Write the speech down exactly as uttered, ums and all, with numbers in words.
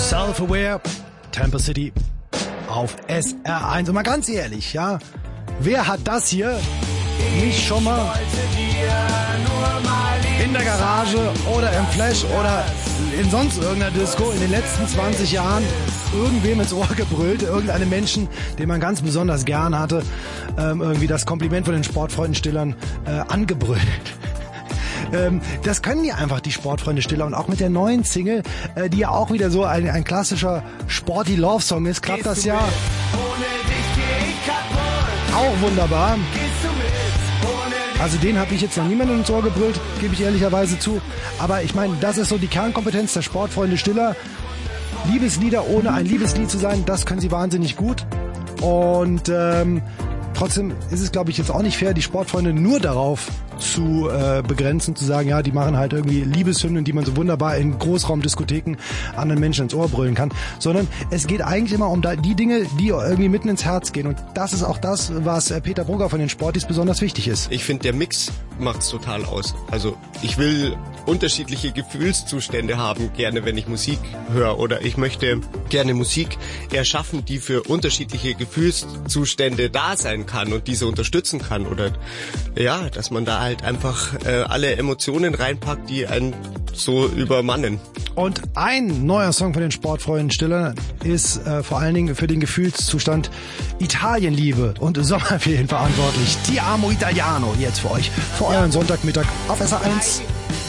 Self-Aware, Tampa City auf S R eins. Und mal ganz ehrlich, ja, wer hat das hier nicht schon mal in der Garage oder im Flash oder in sonst irgendeiner Disco in den letzten zwanzig Jahren irgendwem ins Ohr gebrüllt, irgendeinem Menschen, den man ganz besonders gern hatte, ähm, irgendwie das Kompliment von den Sportfreunden Stillern äh, angebrüllt. Ähm, das können die einfach, die Sportfreunde Stiller. Und auch mit der neuen Single, äh, die ja auch wieder so ein, ein klassischer Sporty-Love-Song ist, klappt das ja auch wunderbar. Also den habe ich jetzt noch niemandem ins Ohr gebrüllt, gebe ich ehrlicherweise zu. Aber ich meine, das ist so die Kernkompetenz der Sportfreunde Stiller. Liebeslieder ohne ein Liebeslied zu sein, das können sie wahnsinnig gut. Und ähm, trotzdem ist es, glaube ich, jetzt auch nicht fair, die Sportfreunde nur darauf zu äh, begrenzen, zu sagen, ja, die machen halt irgendwie Liebeshymnen, die man so wunderbar in Großraumdiskotheken anderen Menschen ins Ohr brüllen kann, sondern es geht eigentlich immer um da, die Dinge, die irgendwie mitten ins Herz gehen, und das ist auch das, was äh, Peter Brugger von den Sportis besonders wichtig ist. Ich finde, der Mix macht's total aus. Also ich will unterschiedliche Gefühlszustände haben, gerne, wenn ich Musik höre, oder ich möchte gerne Musik erschaffen, die für unterschiedliche Gefühlszustände da sein kann und diese unterstützen kann, oder ja, dass man da halt einfach äh, alle Emotionen reinpackt, die einen so übermannen. Und ein neuer Song von den Sportfreunden Stiller ist äh, vor allen Dingen für den Gefühlszustand Italienliebe und Sommerferien verantwortlich. Ti amo Italiano jetzt für euch, für euren Sonntagmittag auf S R eins.